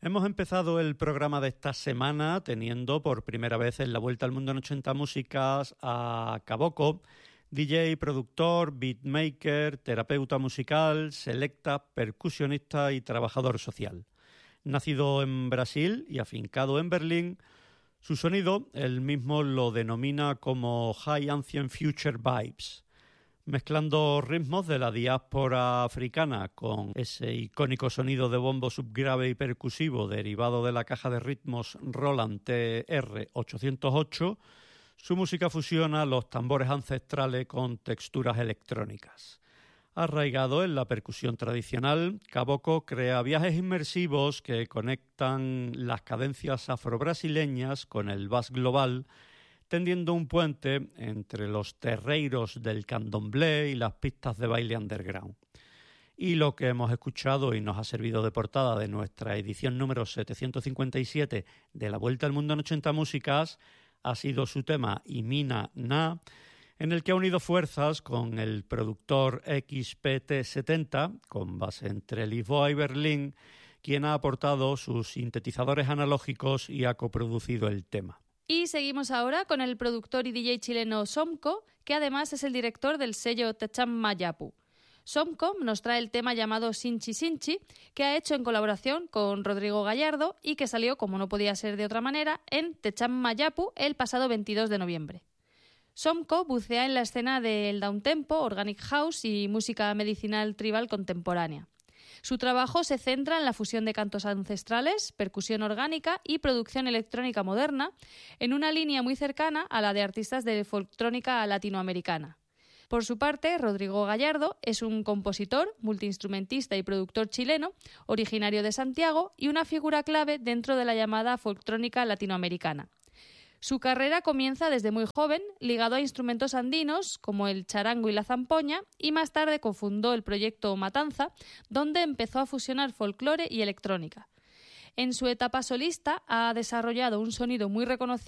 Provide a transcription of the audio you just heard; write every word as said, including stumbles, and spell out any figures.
Hemos empezado el programa de esta semana teniendo por primera vez en la Vuelta al Mundo en ochenta Músicas a Kaboko, D J, productor, beatmaker, terapeuta musical, selecta, percusionista y trabajador social. Nacido en Brasil y afincado en Berlín, su sonido él mismo lo denomina como High Ancient Future Vibes. Mezclando ritmos de la diáspora africana con ese icónico sonido de bombo subgrave y percusivo derivado de la caja de ritmos Roland T R ochocientos ocho, su música fusiona los tambores ancestrales con texturas electrónicas. Arraigado en la percusión tradicional, Kaboko crea viajes inmersivos que conectan las cadencias afrobrasileñas con el bass global, tendiendo un puente entre los terreiros del candomblé y las pistas de baile underground. Y lo que hemos escuchado y nos ha servido de portada de nuestra edición número setecientos cincuenta y siete de la Vuelta al Mundo en ochenta Músicas ha sido su tema Imina Na, en el que ha unido fuerzas con el productor X P T setenta, con base entre Lisboa y Berlín, quien ha aportado sus sintetizadores analógicos y ha coproducido el tema. Y seguimos ahora con el productor y D J chileno Somko, que además es el director del sello Techam Mayapu. Somko nos trae el tema llamado Sinchi Sinchi, que ha hecho en colaboración con Rodrigo Gallardo y que salió, como no podía ser de otra manera, en Techam Mayapu el pasado veintidós de noviembre. Somko bucea en la escena del downtempo, organic house y música medicinal tribal contemporánea. Su trabajo se centra en la fusión de cantos ancestrales, percusión orgánica y producción electrónica moderna, en una línea muy cercana a la de artistas de folktrónica latinoamericana. Por su parte, Rodrigo Gallardo es un compositor, multiinstrumentista y productor chileno, originario de Santiago y una figura clave dentro de la llamada folktrónica latinoamericana. Su carrera comienza desde muy joven, ligado a instrumentos andinos como el charango y la zampoña, y más tarde cofundó el proyecto Matanza, donde empezó a fusionar folclore y electrónica. En su etapa solista ha desarrollado un sonido muy reconocido